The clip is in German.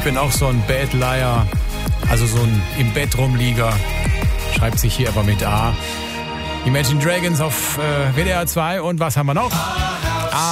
bin auch so ein Bad Liar, also so ein im Bett rumlieger. Schreibt sich hier aber mit A. Imagine Dragons auf WDR 2 und was haben wir noch?